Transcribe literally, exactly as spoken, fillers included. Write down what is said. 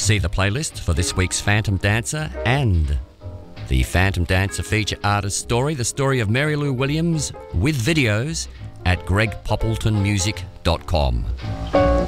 See the playlist for this week's Phantom Dancer and the Phantom Dancer feature artist story, the story of Mary Lou Williams, with videos at greg poppleton music dot com.